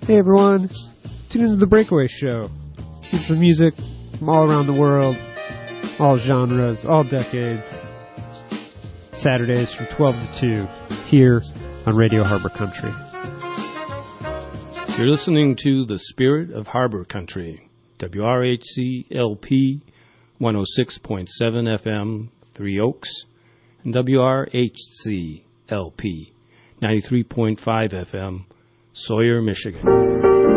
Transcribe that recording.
Hey everyone, tune into The Breakaway Show. Features music from all around the world, all genres, all decades. Saturdays from 12 to 2, here on Radio Harbor Country. You're listening to The Spirit of Harbor Country, WRHC LP 106.7 FM, Three Oaks, and WRHC LP 93.5 FM, Sawyer, Michigan.